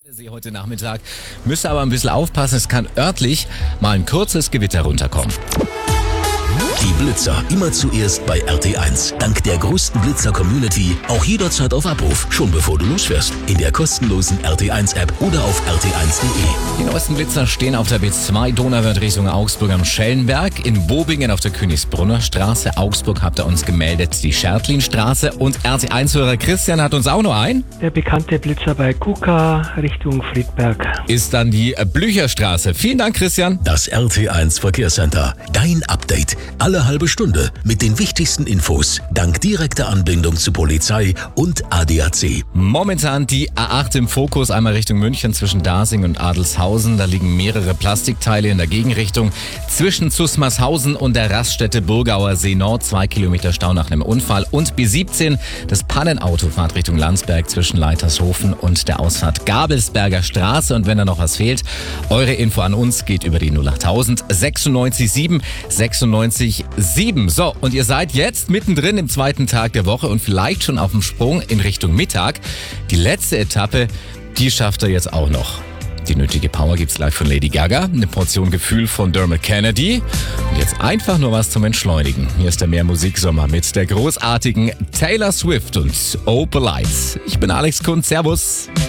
Sie heute Nachmittag. Müsst aber ein bisschen aufpassen, es kann örtlich mal ein kurzes Gewitter runterkommen. Die Blitzer immer zuerst bei RT1. Dank der größten Blitzer-Community auch jederzeit auf Abruf, schon bevor du losfährst. In der kostenlosen RT1-App oder auf rt1.de. Die neuesten Blitzer stehen auf der B2 Donauwörth Richtung Augsburg am Schellenberg, in Bobingen auf der Königsbrunner Straße, Augsburg habt ihr uns gemeldet, die Schertlinstraße, und RT1-Hörer Christian hat uns auch noch ein. Der bekannte Blitzer bei KUKA Richtung Friedberg. Ist dann die Blücherstraße. Vielen Dank, Christian. Das RT1 Verkehrscenter. Dein Update. Alle halbe Stunde mit den wichtigsten Infos. Dank direkter Anbindung zu Polizei und ADAC. Momentan die A8 im Fokus, einmal Richtung München zwischen Dasing und Adelshausen. Da liegen mehrere Plastikteile in der Gegenrichtung. Zwischen Zusmarshausen und der Raststätte Burgauer See Nord 2 Kilometer Stau nach einem Unfall. Und B17, das Pannenauto fahrt Richtung Landsberg zwischen Leitershofen und der Ausfahrt Gabelsberger Straße. Und wenn da noch was fehlt, eure Info an uns geht über die 08000 96 7 96 7. So, und ihr seid jetzt mittendrin im zweiten Tag der Woche und vielleicht schon auf dem Sprung in Richtung Mittag. Die letzte Etappe, die schafft ihr jetzt auch noch. Die nötige Power gibt's gleich von Lady Gaga, eine Portion Gefühl von Dermot Kennedy und jetzt einfach nur was zum Entschleunigen. Hier ist der Mehrmusiksommer mit der großartigen Taylor Swift und Opal Lights. Ich bin Alex Kunz, servus.